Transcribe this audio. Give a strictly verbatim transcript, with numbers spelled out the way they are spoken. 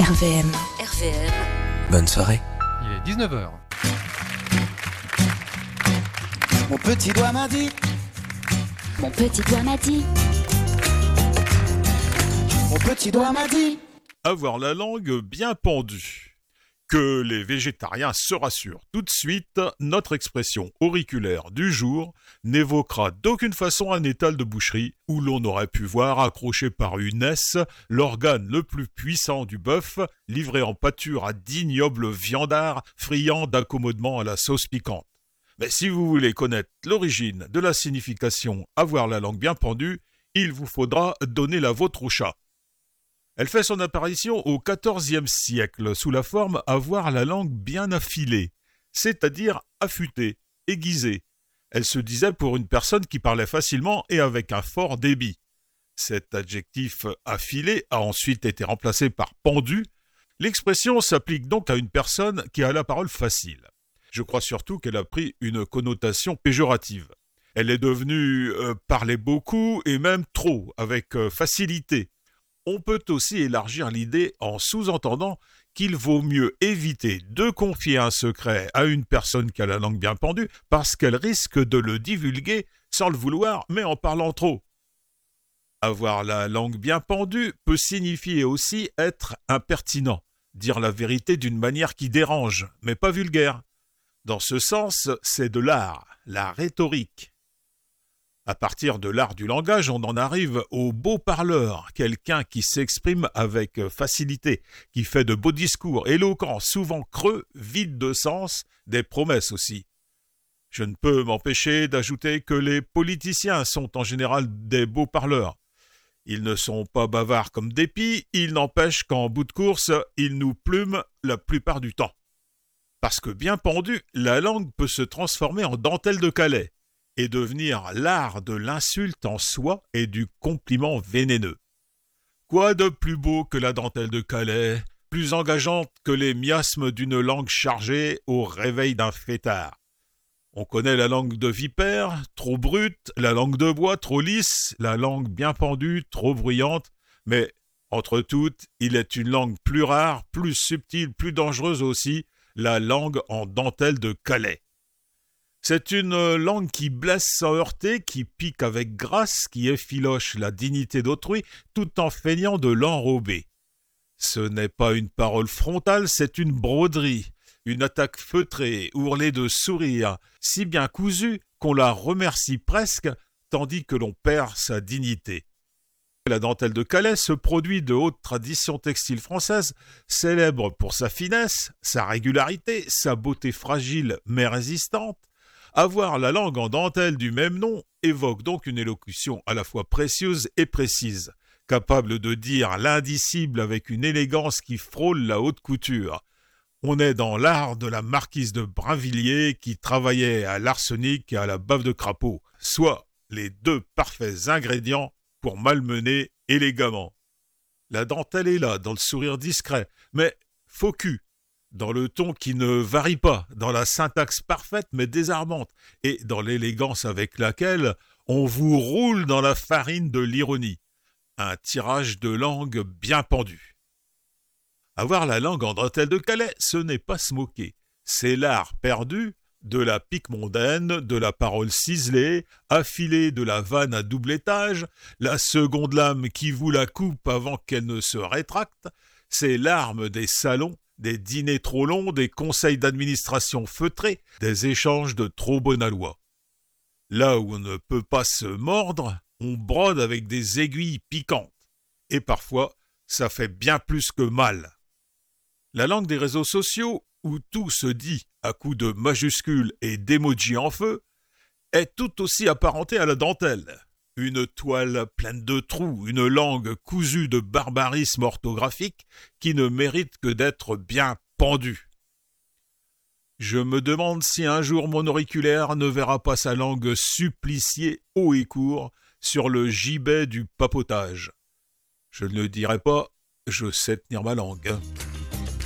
R V M. R V M. Bonne soirée. Il est dix-neuf heures. Mon petit doigt m'a dit. Mon petit doigt m'a dit. Mon petit doigt m'a dit. Avoir la langue bien pendue. Que les végétariens se rassurent. Tout de suite, notre expression auriculaire du jour n'évoquera d'aucune façon un étal de boucherie où l'on aurait pu voir accroché par une aisse l'organe le plus puissant du bœuf, livré en pâture à d'ignobles viandards friands d'accommodements à la sauce piquante. Mais si vous voulez connaître l'origine de la signification « avoir la langue bien pendue », il vous faudra donner la vôtre au chat. Elle fait son apparition au quatorzième siècle sous la forme « avoir la langue bien affilée », c'est-à-dire affûtée, aiguisée. Elle se disait pour une personne qui parlait facilement et avec un fort débit. Cet adjectif « affilé » a ensuite été remplacé par « pendu ». L'expression s'applique donc à une personne qui a la parole facile. Je crois surtout qu'elle a pris une connotation péjorative. Elle est devenue euh, parler beaucoup et même trop, avec euh, facilité. On peut aussi élargir l'idée en sous-entendant qu'il vaut mieux éviter de confier un secret à une personne qui a la langue bien pendue parce qu'elle risque de le divulguer sans le vouloir, mais en parlant trop. Avoir la langue bien pendue peut signifier aussi être impertinent, dire la vérité d'une manière qui dérange, mais pas vulgaire. Dans ce sens, c'est de l'art, la rhétorique. À partir de l'art du langage, on en arrive au beau parleur, quelqu'un qui s'exprime avec facilité, qui fait de beaux discours, éloquents, souvent creux, vides de sens, des promesses aussi. Je ne peux m'empêcher d'ajouter que les politiciens sont en général des beaux parleurs. Ils ne sont pas bavards comme des pies, il n'empêche qu'en bout de course, ils nous plument la plupart du temps. Parce que bien pendue, la langue peut se transformer en dentelle de Calais et devenir l'art de l'insulte en soi et du compliment vénéneux. Quoi de plus beau que la dentelle de Calais, plus engageante que les miasmes d'une langue chargée au réveil d'un fêtard. On connaît la langue de vipère, trop brute, la langue de bois, trop lisse, la langue bien pendue, trop bruyante, mais entre toutes, il est une langue plus rare, plus subtile, plus dangereuse aussi, la langue en dentelle de Calais. C'est une langue qui blesse sans heurter, qui pique avec grâce, qui effiloche la dignité d'autrui, tout en feignant de l'enrober. Ce n'est pas une parole frontale, c'est une broderie, une attaque feutrée, ourlée de sourires, si bien cousue qu'on la remercie presque, tandis que l'on perd sa dignité. La dentelle de Calais, ce produit de haute tradition textile française, célèbre pour sa finesse, sa régularité, sa beauté fragile mais résistante. Avoir la langue en dentelle du même nom évoque donc une élocution à la fois précieuse et précise, capable de dire l'indicible avec une élégance qui frôle la haute couture. On est dans l'art de la marquise de Brinvilliers qui travaillait à l'arsenic et à la bave de crapaud, soit les deux parfaits ingrédients pour malmener élégamment. La dentelle est là, dans le sourire discret, mais faux cul, dans le ton qui ne varie pas, dans la syntaxe parfaite mais désarmante, et dans l'élégance avec laquelle on vous roule dans la farine de l'ironie. Un tirage de langue bien pendu. Avoir la langue en dentelle de Calais, ce n'est pas se moquer. C'est l'art perdu de la pique mondaine, de la parole ciselée, affilée de la vanne à double étage, la seconde lame qui vous la coupe avant qu'elle ne se rétracte. C'est l'arme des salons, des dîners trop longs, des conseils d'administration feutrés, des échanges de trop bonne aloi. Là où on ne peut pas se mordre, on brode avec des aiguilles piquantes. Et parfois, ça fait bien plus que mal. La langue des réseaux sociaux, où tout se dit à coups de majuscules et d'émojis en feu, est tout aussi apparentée à la dentelle. Une toile pleine de trous, une langue cousue de barbarisme orthographique qui ne mérite que d'être bien pendue. Je me demande si un jour mon auriculaire ne verra pas sa langue suppliciée haut et court sur le gibet du papotage. Je ne le dirai pas, je sais tenir ma langue.